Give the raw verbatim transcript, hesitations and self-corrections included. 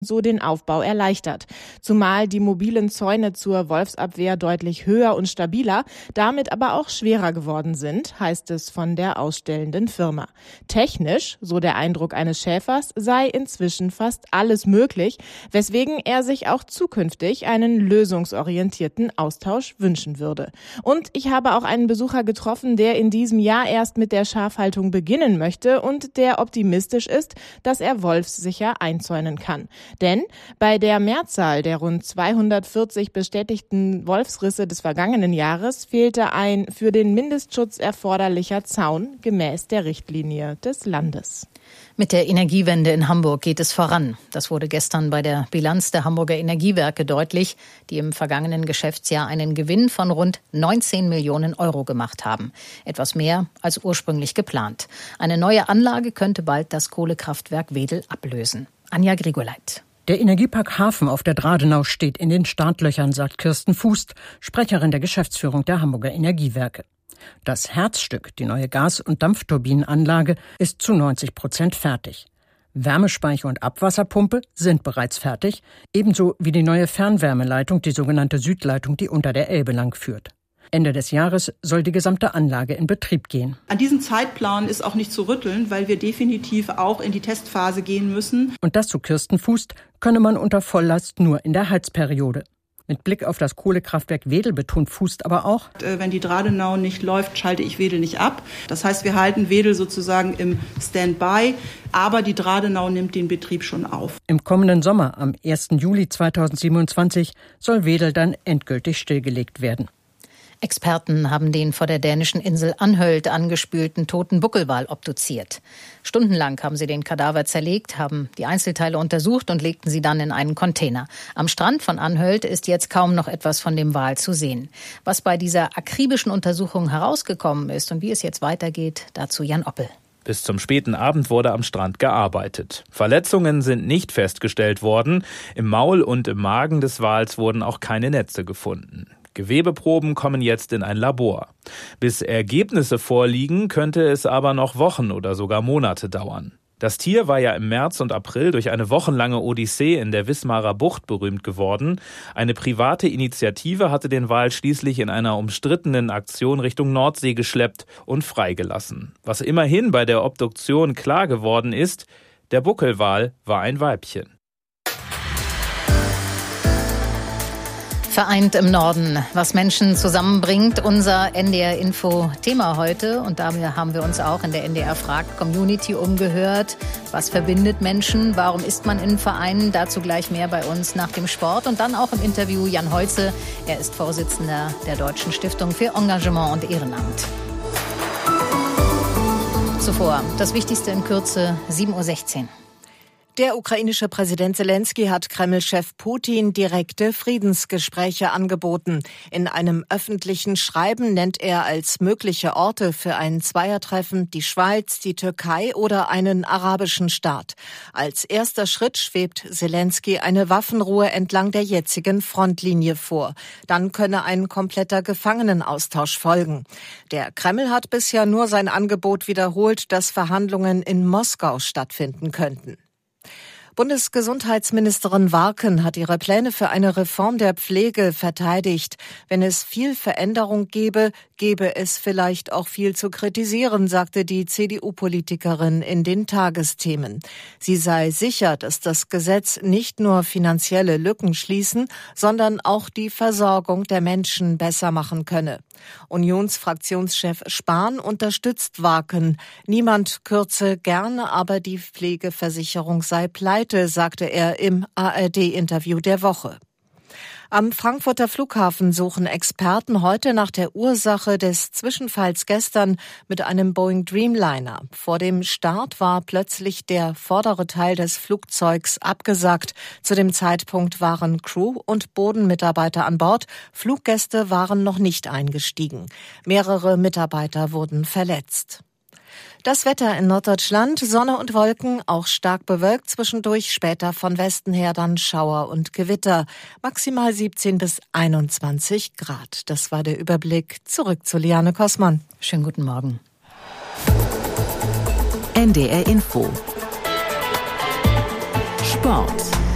so den Aufbau erleichtert. Zumal die mobilen Zäune zur Wolfsabwehr deutlich höher und stabiler, damit aber auch schwerer geworden sind, heißt es von der ausstellenden Firma. Technisch, so der Eindruck eines Schäfers, sei inzwischen fast alles möglich, weswegen er sich auch zukünftig einen lösungsorientierten Austausch wünschen würde. Und ich habe auch einen Besucher getroffen, der in diesem Jahr erst mit der Schafhaltung beginnen möchte und der optimistisch ist, dass er wolfssicher einzäunen kann. Denn bei der Mehrzahl der rund zweihundertvierzig bestätigten Wolfsrisse des vergangenen Jahres fehlte ein für den Mindestschutz erforderlicher Zaun gemäß der Richtlinie des Landes. Mit der Energiewende in Hamburg geht es voran. Das wurde gestern bei der Bilanz der Hamburger Energiewerke deutlich, die im vergangenen Geschäftsjahr einen Gewinn von rund neunzehn Millionen Euro gemacht haben. Etwas mehr als ursprünglich geplant. Eine neue Anlage könnte bald das Kohlekraftwerk Wedel ablösen. Anja Grigoleit. Der Energiepark Hafen auf der Dradenau steht in den Startlöchern, sagt Kirsten Fußt, Sprecherin der Geschäftsführung der Hamburger Energiewerke. Das Herzstück, die neue Gas- und Dampfturbinenanlage, ist zu neunzig Prozent fertig. Wärmespeicher und Abwasserpumpe sind bereits fertig, ebenso wie die neue Fernwärmeleitung, die sogenannte Südleitung, die unter der Elbe lang führt. Ende des Jahres soll die gesamte Anlage in Betrieb gehen. An diesem Zeitplan ist auch nicht zu rütteln, weil wir definitiv auch in die Testphase gehen müssen. Und das, zu Kirsten Fußt, könne man unter Volllast nur in der Heizperiode. Mit Blick auf das Kohlekraftwerk Wedel betont Fußt aber auch: Wenn die Dradenau nicht läuft, schalte ich Wedel nicht ab. Das heißt, wir halten Wedel sozusagen im Standby, aber die Dradenau nimmt den Betrieb schon auf. Im kommenden Sommer, am ersten Juli zweitausendsiebenundzwanzig, soll Wedel dann endgültig stillgelegt werden. Experten haben den vor der dänischen Insel Anholt angespülten toten Buckelwal obduziert. Stundenlang haben sie den Kadaver zerlegt, haben die Einzelteile untersucht und legten sie dann in einen Container. Am Strand von Anholt ist jetzt kaum noch etwas von dem Wal zu sehen. Was bei dieser akribischen Untersuchung herausgekommen ist und wie es jetzt weitergeht, dazu Jan Oppel. Bis zum späten Abend wurde am Strand gearbeitet. Verletzungen sind nicht festgestellt worden. Im Maul und im Magen des Wals wurden auch keine Netze gefunden. Gewebeproben kommen jetzt in ein Labor. Bis Ergebnisse vorliegen, könnte es aber noch Wochen oder sogar Monate dauern. Das Tier war ja im März und April durch eine wochenlange Odyssee in der Wismarer Bucht berühmt geworden. Eine private Initiative hatte den Wal schließlich in einer umstrittenen Aktion Richtung Nordsee geschleppt und freigelassen. Was immerhin bei der Obduktion klar geworden ist: der Buckelwal war ein Weibchen. Vereint im Norden, was Menschen zusammenbringt, unser N D R-Info-Thema heute. Und dabei haben wir uns auch in der N D R-Fragt-Community umgehört. Was verbindet Menschen? Warum ist man in Vereinen? Dazu gleich mehr bei uns nach dem Sport. Und dann auch im Interview Jan Heutze. Er ist Vorsitzender der Deutschen Stiftung für Engagement und Ehrenamt. Zuvor das Wichtigste in Kürze, sieben Uhr sechzehn. Der ukrainische Präsident Selenskyj hat Kreml-Chef Putin direkte Friedensgespräche angeboten. In einem öffentlichen Schreiben nennt er als mögliche Orte für ein Zweiertreffen die Schweiz, die Türkei oder einen arabischen Staat. Als erster Schritt schwebt Selenskyj eine Waffenruhe entlang der jetzigen Frontlinie vor. Dann könne ein kompletter Gefangenenaustausch folgen. Der Kreml hat bisher nur sein Angebot wiederholt, dass Verhandlungen in Moskau stattfinden könnten. Bundesgesundheitsministerin Warken hat ihre Pläne für eine Reform der Pflege verteidigt. Wenn es viel Veränderung gäbe, gäbe es vielleicht auch viel zu kritisieren, sagte die C D U-Politikerin in den Tagesthemen. Sie sei sicher, dass das Gesetz nicht nur finanzielle Lücken schließen, sondern auch die Versorgung der Menschen besser machen könne. Unionsfraktionschef Spahn unterstützt Warken. Niemand kürze gerne, aber die Pflegeversicherung sei pleite, sagte er im A R D-Interview der Woche. Am Frankfurter Flughafen suchen Experten heute nach der Ursache des Zwischenfalls gestern mit einem Boeing Dreamliner. Vor dem Start war plötzlich der vordere Teil des Flugzeugs abgesackt. Zu dem Zeitpunkt waren Crew und Bodenmitarbeiter an Bord. Fluggäste waren noch nicht eingestiegen. Mehrere Mitarbeiter wurden verletzt. Das Wetter in Norddeutschland, Sonne und Wolken, auch stark bewölkt zwischendurch, später von Westen her dann Schauer und Gewitter. Maximal siebzehn bis einundzwanzig Grad. Das war der Überblick. Zurück zu Liane Kossmann. Schönen guten Morgen. N D R Info. Sport.